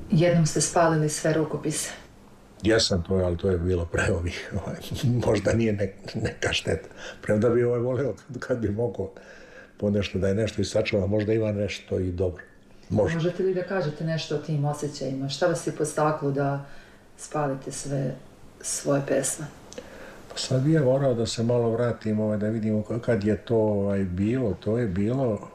Jednom ste spalili sve rukopise. Jesam to, ali to je bilo pre ovih, možda nije neka šteta. Premda bi voleo kad bi mogao ponešto da je nešto i sačuva, možda ima nešto i dobro. Možete li da kažete nešto o tim osjećajima? Šta vas je podstaklo da spalite sve svoje pesme? Pa sad bi ja morao da se malo vratim, da vidimo kad je to bilo. To je bilo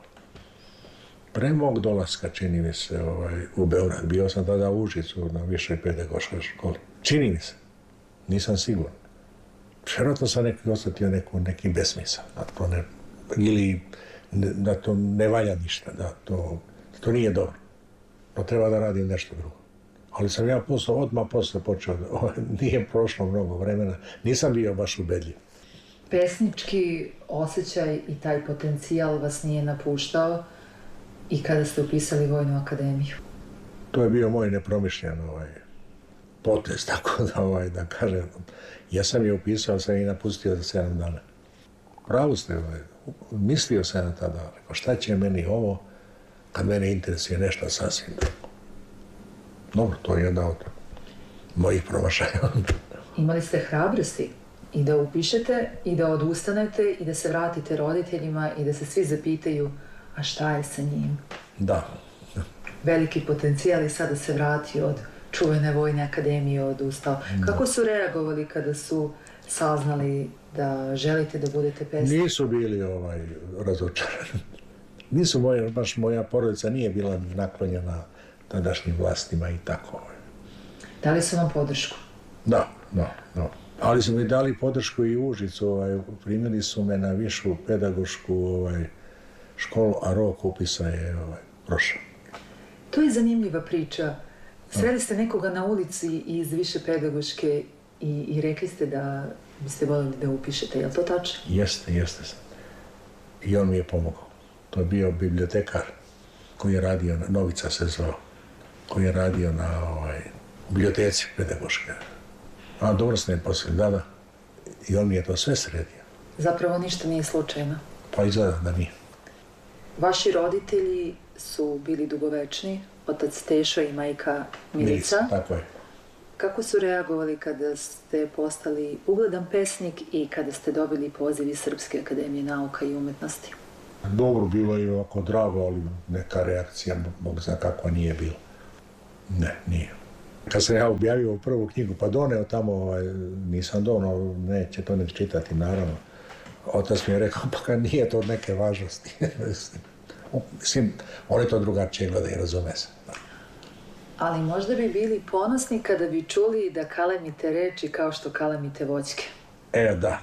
pre mog dolaska, čini mi se, u Beograd. Bio sam tada u Užicu na višoj pedagoškoj školi. Čini mi se. Nisam siguran. Vjerojatno sam osetio neki besmisao. Ili da to ne valja ništa, da to nije dobro. Da treba da radim nešto drugo. Ali sam ja odmah posle počeo, nije prošlo mnogo vremena, nisam bio baš ubedljiv. Pesnički osjećaj i taj potencijal vas nije napuštao i kada ste upisali Vojnu akademiju? To je bio moj nepromišljen potez, tako da kažem. Ja sam je upisao, sam i napustio za 7 dana. Pravo ste, mislio sam na tada, šta će meni ovo kad mene interesuje nešto sasvim drugo. Dobro, to je jedna od mojih promašaja. Imali ste hrabrosti i da upišete i da odustanete i da se vratite roditeljima i da se svi zapitaju a šta je sa njim? Da. Veliki potencijal i sada se vratio od čuvene Vojne akademije, odustao. Kako su reagovali kada su saznali da želite da budete pesnik? Nisu bili razočarani. Baš moja porodica nije bila naklonjena tadašnjim vlastima i tako. Dali su vam podršku? Da. Ali su mi dali podršku i u Užicu. Primili su me na višu pedagošku školu, a rok upisa je prošao. To je zanimljiva priča. Sreli ste nekoga na ulici iz više pedagoške i rekli ste da biste voljeli da upišete. Je li to tačno? Jeste sam. I on mi je pomogao. To je bio bibliotekar koji je radio, Novica se zvao, koji je radio na biblioteci pedagoške. A dobro ste je poslije, da. I on mi je to sve sredio. Zapravo ništa nije slučajno. Pa izgleda da nije. Vaši roditelji su bili dugovečni, otac Tešo i majka Milica. Tako je. Kako su reagovali kada ste postali ugledan pesnik i kada ste dobili poziv iz Srpske akademije nauka i umetnosti? Dobro, bilo je ovako drago, ali neka reakcija, Bog zna kakva, nije bilo. Ne, nije. Kad sam ja objavio prvu knjigu, pa doneo tamo, nisam doneo, neće to neće čitati, naravno. Otac mi je rekao, pa nije to od neke važnosti. Mislim, oni to drugačije gledaju, razume se. Ali možda bi bili ponosni kada bi čuli da kalemite reči kao što kalemite voćke. Da.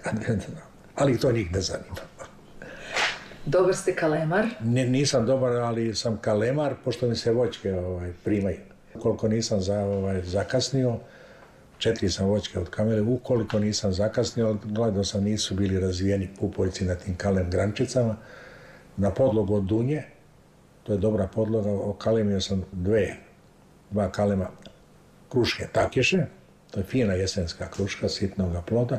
Ali to njih ne zanima. Dobar ste kalemar? Nisam dobar, ali sam kalemar, pošto mi se voćke primaju. Ukoliko nisam zakasnio, 4 sam voćke od kamere, ukoliko nisam zakasnio, gledao sam nisu bili razvijeni pupoljci na tim kalem grančicama. Na podlogu od dunje, to je dobra podloga, okalemio sam 2 kalema kruške takješe, to je fina jesenska kruška, sitnoga ploda,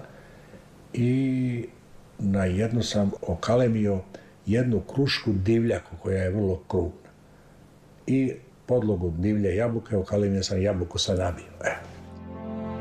i na jednu sam okalemio jednu krušku divljaku koja je vrlo krupna. I podlogu divlje jabuke okalemio sam jabuku sa nabijom.